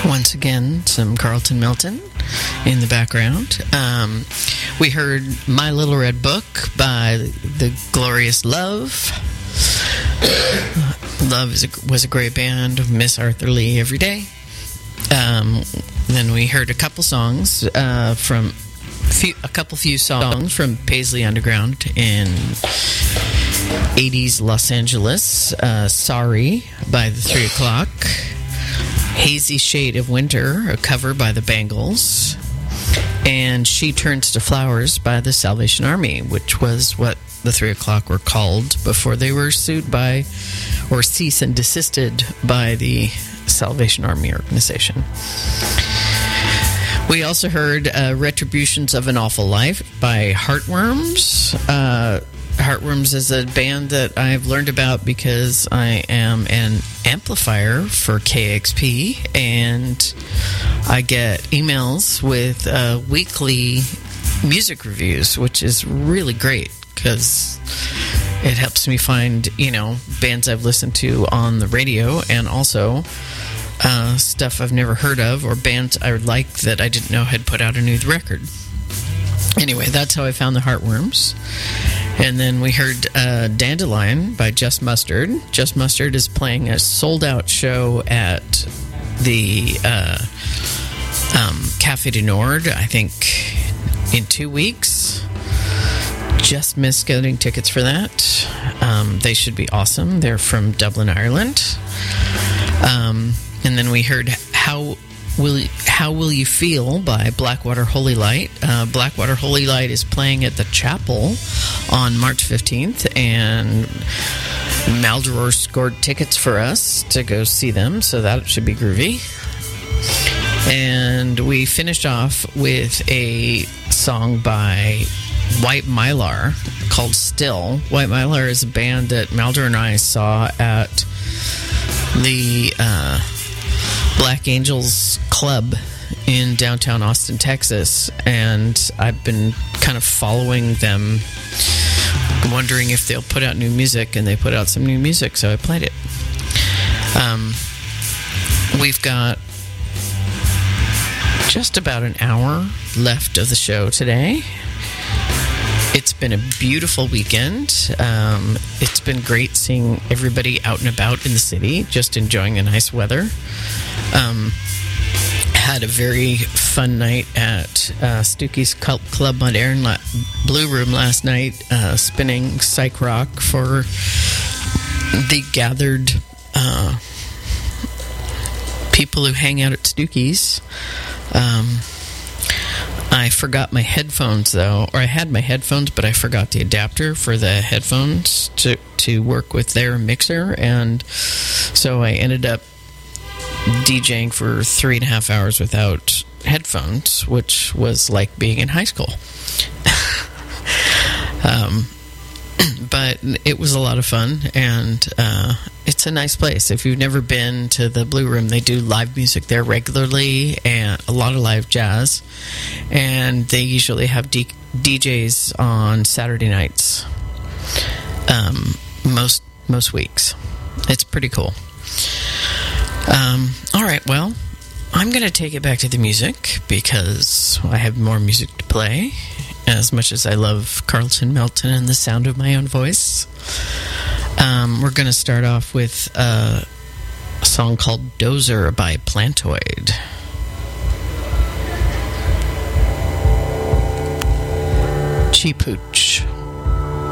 Once again, some Carlton Melton in the background. We heard My Little Red Book by the Glorious Love. Love was a great band. Miss Arthur Lee every day. Then we heard a couple songs from few songs from Paisley Underground in 80s Los Angeles. Sorry by the 3 O'Clock. Hazy Shade of Winter, a cover by the Bangles. And She Turns to Flowers by the Salvation Army, which was what the 3 O'Clock were called before they were sued by, or cease and desisted by, the Salvation Army organization. We also heard Retributions of an Awful Life by Heartworms. Heartworms is a band that I've learned about because I am an amplifier for KXP, and I get emails with weekly music reviews, which is really great because it helps me find, bands I've listened to on the radio, and also stuff I've never heard of, or bands I would like that I didn't know had put out a new record. Anyway, that's how I found the Heartworms. And then we heard Dandelion by Just Mustard. Just Mustard is playing a sold-out show at the Café du Nord, I think, in 2 weeks. Just missed getting tickets for that. They should be awesome. They're from Dublin, Ireland. And then we heard How Will You Feel by Blackwater Holy Light. Blackwater Holy Light is playing at the Chapel on March 15th, and Maldoror scored tickets for us to go see them, so that should be groovy. And we finished off with a song by White Mylar called Still. White Mylar is a band that Maldor and I saw at the Black Angels Club in downtown Austin, Texas, and I've been kind of following them, wondering if they'll put out new music, and they put out some new music, so I played it. We've got just about an hour left of the show today. It's been a beautiful weekend. It's been great seeing everybody out and about in the city, just enjoying the nice weather. Had a very fun night at Stooky's Club Modern Blue Room last night, spinning psych rock for the gathered people who hang out at Stooky's. I forgot my headphones, though, or I had my headphones, but I forgot the adapter for the headphones to work with their mixer, and so I ended up DJing for 3.5 hours without headphones, which was like being in high school. But it was a lot of fun, and it's a nice place. If you've never been to the Blue Room, they do live music there regularly, and a lot of live jazz, and they usually have DJs on Saturday nights, most weeks. It's pretty cool. All right, well, I'm going to take it back to the music because I have more music to play, as much as I love Carlton Melton and the sound of my own voice. We're going to start off with a song called Dozer by Plantoid. Cheap Hooch.